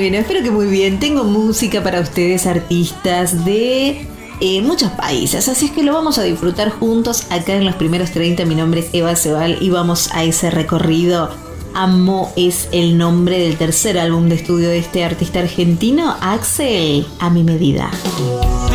Bueno, espero que muy bien. Tengo música para ustedes, artistas de muchos países, así es que lo vamos a disfrutar juntos acá en los primeros 30. Mi nombre es Eva Sebal y vamos a ese recorrido. Amo es el nombre del tercer álbum de estudio de este artista argentino, Axel, A Mi Medida.